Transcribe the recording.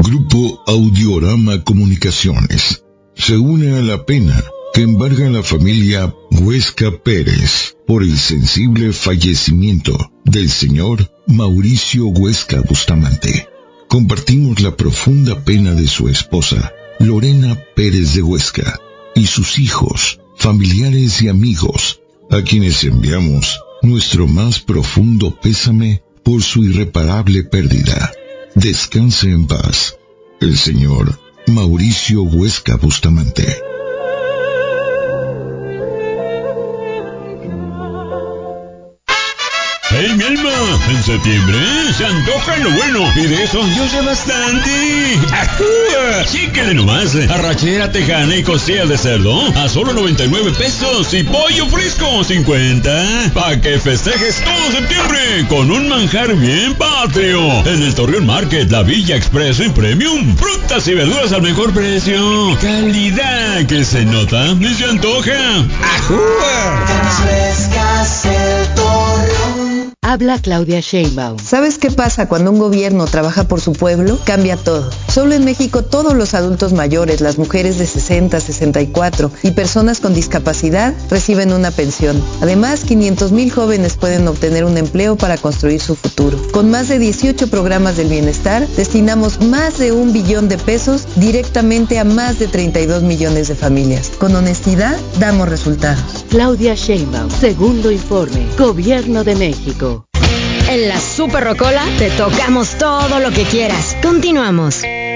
Grupo Audiorama Comunicaciones se une a la pena que embarga la familia Huesca Pérez por el sensible fallecimiento del señor Mauricio Huesca Bustamante. Compartimos la profunda pena de su esposa, Lorena Pérez de Huesca, y sus hijos, familiares y amigos, a quienes enviamos nuestro más profundo pésame por su irreparable pérdida. Descanse en paz, el señor Mauricio Huesca Bustamante. ¡Hey, mi alma! En septiembre se antoja lo bueno y de eso yo sé bastante. ¡Ajúa! Chíquele nomás. Arrachera tejana y costilla de cerdo a solo 99 pesos y pollo fresco 50. Pa' que festejes todo septiembre con un manjar bien patrio. En el Torreón Market, la Villa Express en Premium. Frutas y verduras al mejor precio. Calidad que se nota y se antoja. ¡Ajúa! Refrescas el Torreón. Habla Claudia Sheinbaum. ¿Sabes qué pasa cuando un gobierno trabaja por su pueblo? Cambia todo. Solo en México todos los adultos mayores, las mujeres de 60, 64 y personas con discapacidad reciben una pensión. Además, 500,000 jóvenes pueden obtener un empleo para construir su futuro. Con más de 18 programas del bienestar, destinamos más de 1 billón de pesos directamente a más de 32 millones de familias. Con honestidad, damos resultados. Claudia Sheinbaum, segundo informe, Gobierno de México. En la Super Rocola te tocamos todo lo que quieras. Continuamos.